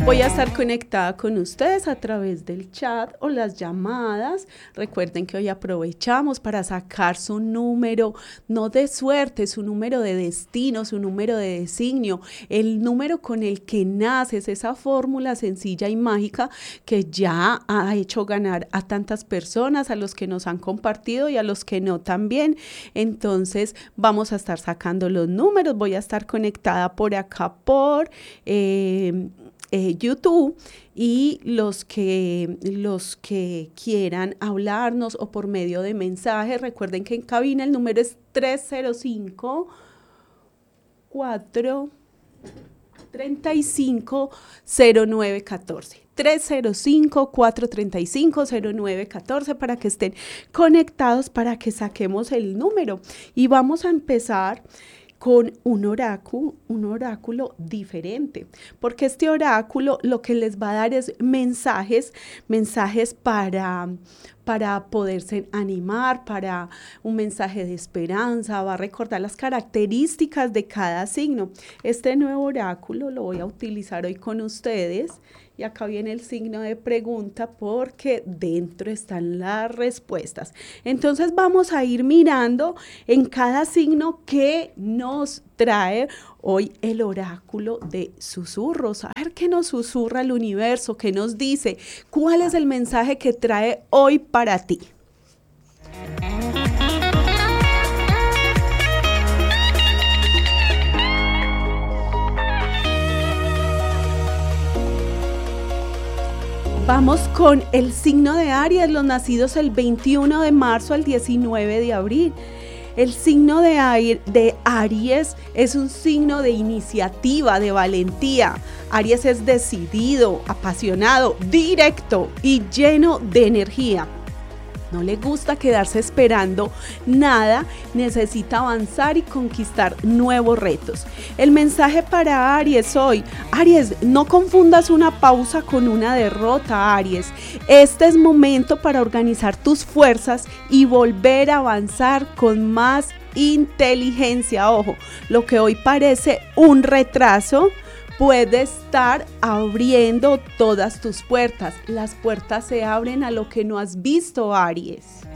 Voy a estar conectada con ustedes a través del chat o las llamadas. Recuerden que hoy aprovechamos para sacar su número, no de suerte, su número de destino, su número de designio, el número con el que naces, esa fórmula sencilla y mágica que ya ha hecho ganar a tantas personas, a los que nos han compartido y a los que no también. Entonces vamos a estar sacando los números. Voy a estar conectada por acá por YouTube, y los que quieran hablarnos o por medio de mensajes, recuerden que en cabina el número es 305 435 0914. 305-435-0914 para que estén conectados, para que saquemos el número. Y vamos a empezar con un oráculo diferente, porque este oráculo lo que les va a dar es mensajes para poderse animar, para un mensaje de esperanza, va a recordar las características de cada signo. Este nuevo oráculo lo voy a utilizar hoy con ustedes. Y acá viene el signo de pregunta porque dentro están las respuestas. Entonces vamos a ir mirando en cada signo qué nos trae hoy el oráculo de susurros. A ver qué nos susurra el universo, qué nos dice, cuál es el mensaje que trae hoy para ti. Vamos con el signo de Aries, los nacidos el 21 de marzo al 19 de abril. El signo de Aries es un signo de iniciativa, de valentía. Aries es decidido, apasionado, directo y lleno de energía. No le gusta quedarse esperando nada, necesita avanzar y conquistar nuevos retos. El mensaje para Aries hoy: Aries, no confundas una pausa con una derrota, Aries. Este es momento para organizar tus fuerzas y volver a avanzar con más inteligencia. Ojo, lo que hoy parece un retraso puede estar abriendo todas tus puertas. Las puertas se abren a lo que no has visto, Aries.